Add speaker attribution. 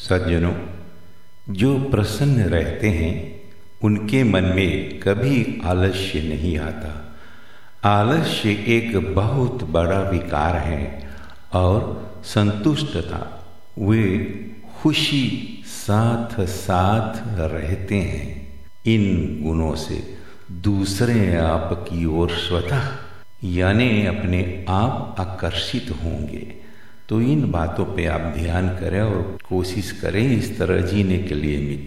Speaker 1: सज्जनों, जो प्रसन्न रहते हैं उनके मन में कभी आलस्य नहीं आता। आलस्य एक बहुत बड़ा विकार है और संतुष्टता वे खुशी साथ साथ रहते हैं। इन गुणों से दूसरे आप की ओर स्वतः यानी अपने आप आकर्षित होंगे। तो इन बातों पे आप ध्यान करें और कोशिश करें इस तरह जीने के लिए मित्र।